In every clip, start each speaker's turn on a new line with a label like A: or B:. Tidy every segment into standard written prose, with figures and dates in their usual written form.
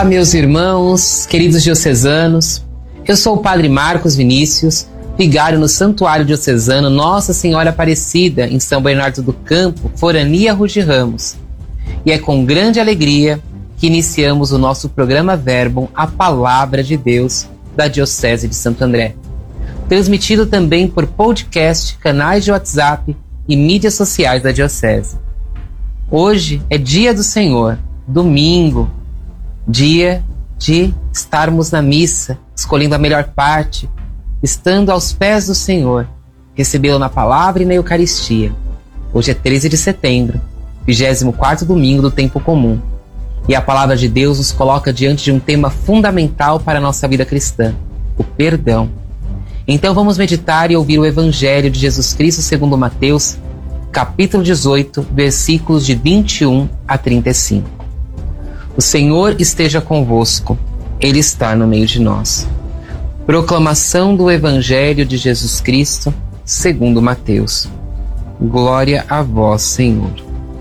A: Olá, meus irmãos, queridos diocesanos. Eu sou o Padre Marcos Vinícius, vigário no Santuário Diocesano Nossa Senhora Aparecida, em São Bernardo do Campo, Forania Rude Ramos. E é com grande alegria que iniciamos o nosso programa Verbum, a Palavra de Deus, da Diocese de Santo André. Transmitido também por podcast, canais de WhatsApp e mídias sociais da Diocese. Hoje é Dia do Senhor, domingo, dia de estarmos na missa, escolhendo a melhor parte, estando aos pés do Senhor, recebê-lo na palavra e na Eucaristia. Hoje é 13 de setembro, 24º domingo do tempo comum. E a palavra de Deus nos coloca diante de um tema fundamental para a nossa vida cristã, o perdão. Então vamos meditar e ouvir o Evangelho de Jesus Cristo segundo Mateus, capítulo 18, versículos de 21 a 35. O Senhor esteja convosco, Ele está no meio de nós. Proclamação do Evangelho de Jesus Cristo segundo Mateus. Glória a vós, Senhor.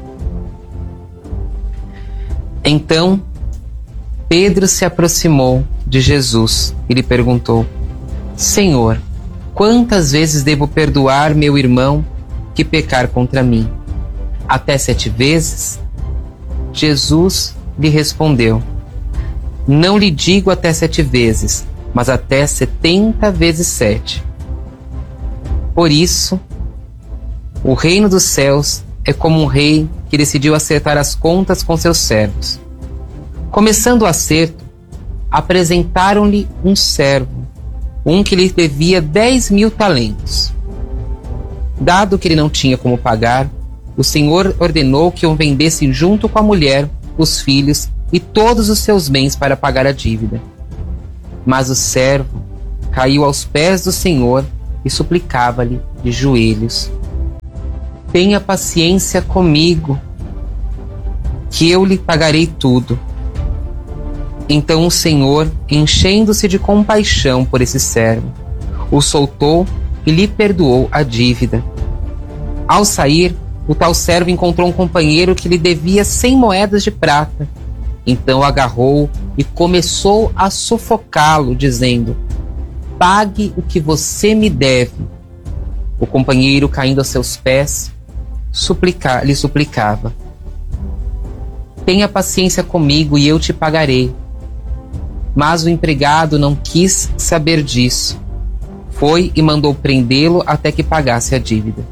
A: Então, Pedro se aproximou de Jesus e lhe perguntou: Senhor, quantas vezes devo perdoar meu irmão que pecar contra mim? Até 7 vezes? Jesus lhe respondeu: Não lhe digo até 7 vezes, mas até 70 vezes 7. Por isso, o reino dos céus é como um rei que decidiu acertar as contas com seus servos. Começando o acerto, apresentaram-lhe um servo, um que lhe devia 10.000 talentos. Dado que ele não tinha como pagar, o Senhor ordenou que o vendesse junto com a mulher, os filhos e todos os seus bens para pagar a dívida. Mas o servo caiu aos pés do Senhor e suplicava-lhe de joelhos: Tenha paciência comigo, que eu lhe pagarei tudo. Então o Senhor, enchendo-se de compaixão por esse servo, o soltou e lhe perdoou a dívida. Ao sair, o tal servo encontrou um companheiro que lhe devia 100 moedas de prata. Então o agarrou e começou a sufocá-lo, dizendo: Pague o que você me deve. O companheiro, caindo aos seus pés, lhe suplicava: Tenha paciência comigo e eu te pagarei. Mas o empregado não quis saber disso. Foi e mandou prendê-lo até que pagasse a dívida.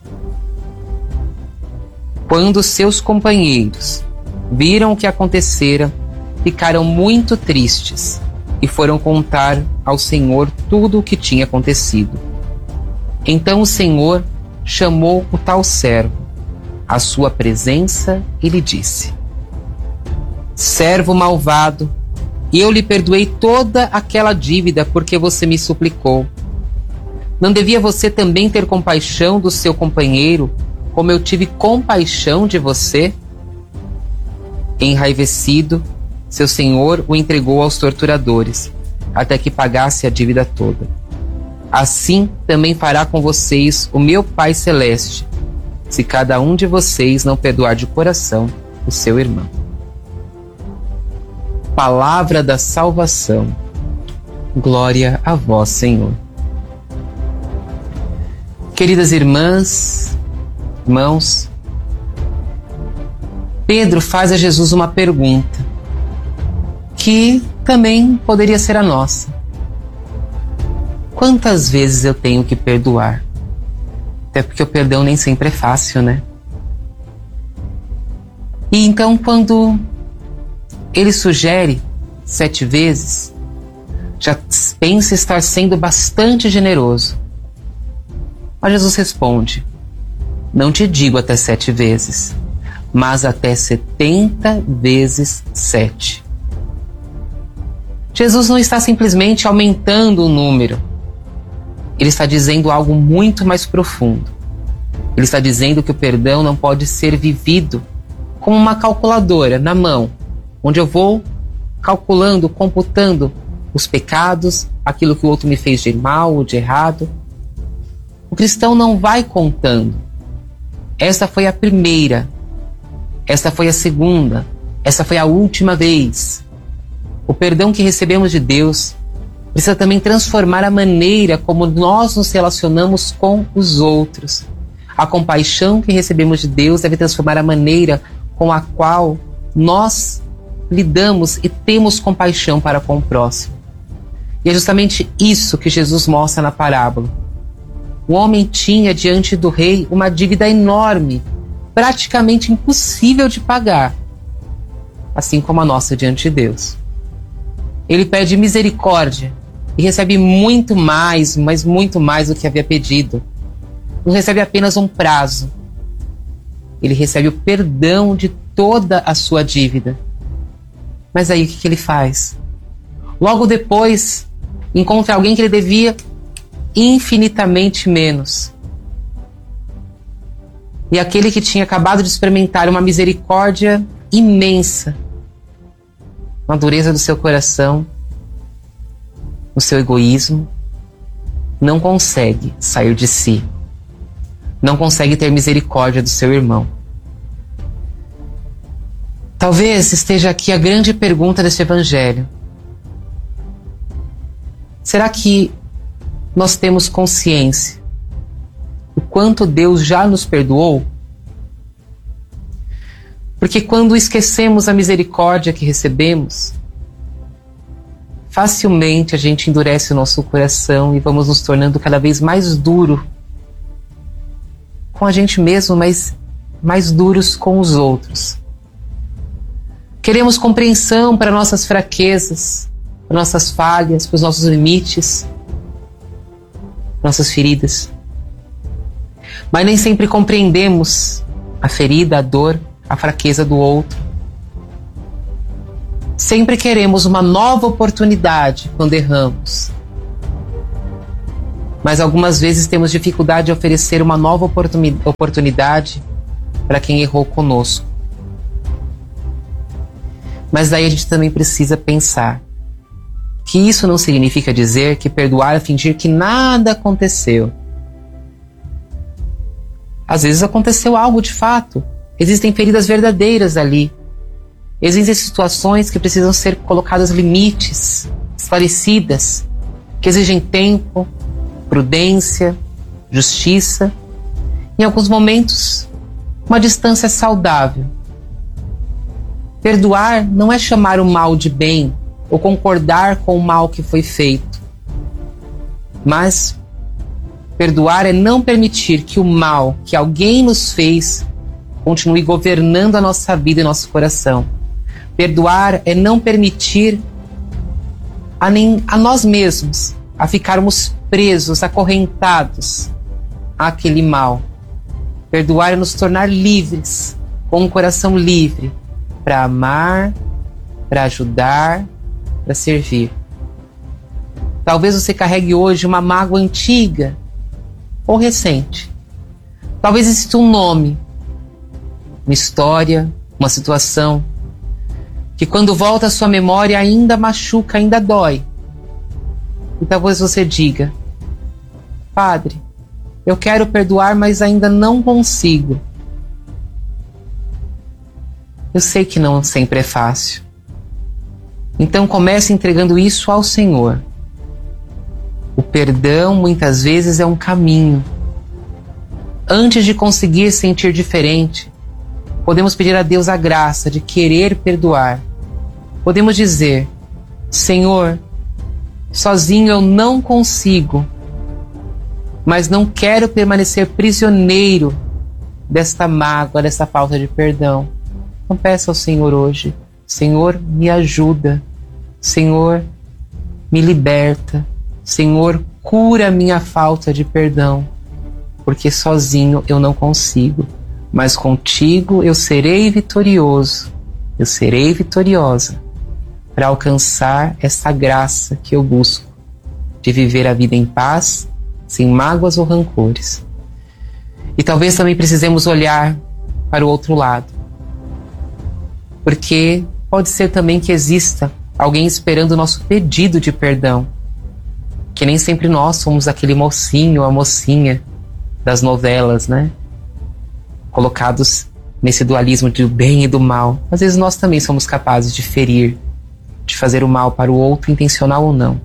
A: Quando seus companheiros viram o que acontecera, ficaram muito tristes e foram contar ao Senhor tudo o que tinha acontecido. Então o Senhor chamou o tal servo à sua presença e lhe disse: Servo malvado, eu lhe perdoei toda aquela dívida porque você me suplicou. Não devia você também ter compaixão do seu companheiro, como eu tive compaixão de você? Enraivecido, seu senhor o entregou aos torturadores, até que pagasse a dívida toda. Assim também fará com vocês o meu Pai Celeste, se cada um de vocês não perdoar de coração o seu irmão. Palavra da salvação. Glória a vós, Senhor. Queridas irmãs, irmãos, Pedro faz a Jesus uma pergunta que também poderia ser a nossa. Quantas vezes eu tenho que perdoar? Até porque o perdão nem sempre é fácil, né? E então, quando ele sugere 7 vezes, já pensa estar sendo bastante generoso. Mas Jesus responde: Não te digo até 7 vezes, mas até 70 vezes 7. Jesus não está simplesmente aumentando o número. Ele está dizendo algo muito mais profundo. Ele está dizendo que o perdão não pode ser vivido como uma calculadora na mão, onde eu vou calculando, computando os pecados, aquilo que o outro me fez de mal ou de errado. O cristão não vai contando. Esta foi a primeira, esta foi a segunda, esta foi a última vez. O perdão que recebemos de Deus precisa também transformar a maneira como nós nos relacionamos com os outros. A compaixão que recebemos de Deus deve transformar a maneira com a qual nós lidamos e temos compaixão para com o próximo. E é justamente isso que Jesus mostra na parábola. O homem tinha diante do rei uma dívida enorme, praticamente impossível de pagar, assim como a nossa diante de Deus. Ele pede misericórdia e recebe muito mais, mas muito mais do que havia pedido. Não recebe apenas um prazo. Ele recebe o perdão de toda a sua dívida. Mas aí o que ele faz? Logo depois, encontra alguém que ele devia infinitamente menos. E aquele que tinha acabado de experimentar uma misericórdia imensa, na dureza do seu coração, no seu egoísmo, não consegue sair de si. Não consegue ter misericórdia do seu irmão. Talvez esteja aqui a grande pergunta deste evangelho. Será que nós temos consciência do quanto Deus já nos perdoou? Porque quando esquecemos a misericórdia que recebemos, facilmente a gente endurece o nosso coração e vamos nos tornando cada vez mais duro com a gente mesmo, mas mais duros com os outros. Queremos compreensão para nossas fraquezas, para nossas falhas, para os nossos limites, nossas feridas. Mas nem sempre compreendemos a ferida, a dor, a fraqueza do outro. Sempre queremos uma nova oportunidade quando erramos. Mas algumas vezes temos dificuldade de oferecer uma nova oportunidade para quem errou conosco. Mas daí a gente também precisa pensar que isso não significa dizer que perdoar é fingir que nada aconteceu. Às vezes aconteceu algo de fato. Existem feridas verdadeiras ali. Existem situações que precisam ser colocadas limites, esclarecidas, que exigem tempo, prudência, justiça. Em alguns momentos, uma distância saudável. Perdoar não é chamar o mal de bem ou concordar com o mal que foi feito. Mas perdoar é não permitir que o mal que alguém nos fez continue governando a nossa vida e nosso coração. Perdoar é não permitir a nós mesmos a ficarmos presos, acorrentados àquele mal. Perdoar é nos tornar livres, com um coração livre, para amar, para ajudar, para servir. Talvez você carregue hoje uma mágoa antiga ou recente. Talvez exista um nome, uma história, uma situação que quando volta à sua memória ainda machuca, ainda dói. E talvez você diga: Padre, eu quero perdoar, mas ainda não consigo. Eu sei que não sempre é fácil. Então comece entregando isso ao Senhor. O perdão muitas vezes é um caminho. Antes de conseguir sentir diferente, podemos pedir a Deus a graça de querer perdoar. Podemos dizer: Senhor, sozinho eu não consigo, mas não quero permanecer prisioneiro desta mágoa, desta falta de perdão. Então peça ao Senhor hoje: Senhor, me ajuda. Senhor, me liberta. Senhor, cura a minha falta de perdão, porque sozinho eu não consigo, mas contigo eu serei vitorioso, eu serei vitoriosa para alcançar essa graça que eu busco, de viver a vida em paz, sem mágoas ou rancores. E talvez também precisemos olhar para o outro lado, porque pode ser também que exista alguém esperando o nosso pedido de perdão, que nem sempre nós somos aquele mocinho ou a mocinha das novelas, né? Colocados nesse dualismo do bem e do mal. Às vezes nós também somos capazes de ferir, de fazer o mal para o outro, intencional ou não.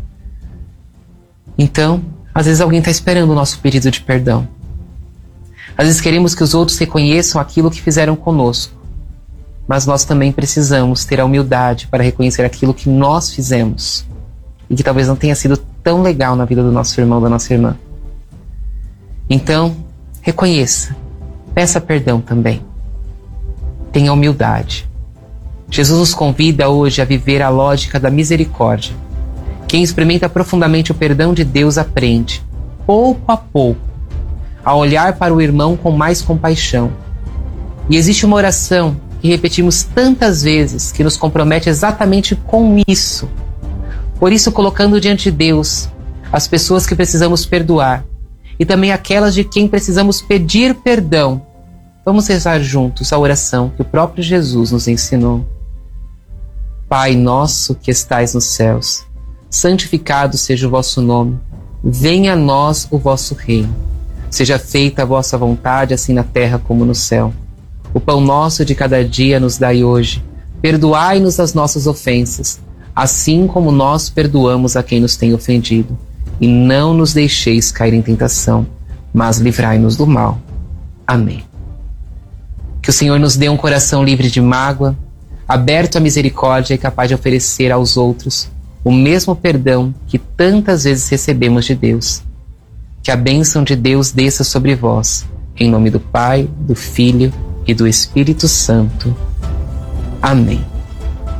A: Então, às vezes alguém está esperando o nosso pedido de perdão. Às vezes queremos que os outros reconheçam aquilo que fizeram conosco, mas nós também precisamos ter a humildade para reconhecer aquilo que nós fizemos e que talvez não tenha sido tão legal na vida do nosso irmão ou da nossa irmã. Então, reconheça, peça perdão também. Tenha humildade. Jesus nos convida hoje a viver a lógica da misericórdia. Quem experimenta profundamente o perdão de Deus aprende, pouco a pouco, a olhar para o irmão com mais compaixão. E existe uma oração que repetimos tantas vezes que nos compromete exatamente com isso. Por isso, colocando diante de Deus as pessoas que precisamos perdoar e também aquelas de quem precisamos pedir perdão, vamos rezar juntos a oração que o próprio Jesus nos ensinou. Pai nosso que estais nos céus, santificado seja o vosso nome. Venha a nós o vosso reino. Seja feita a vossa vontade, assim na terra como no céu. O pão nosso de cada dia nos dai hoje. Perdoai-nos as nossas ofensas, assim como nós perdoamos a quem nos tem ofendido. E não nos deixeis cair em tentação, mas livrai-nos do mal. Amém. Que o Senhor nos dê um coração livre de mágoa, aberto à misericórdia e capaz de oferecer aos outros o mesmo perdão que tantas vezes recebemos de Deus. Que a bênção de Deus desça sobre vós, em nome do Pai, do Filho e do Espírito Santo. Amém.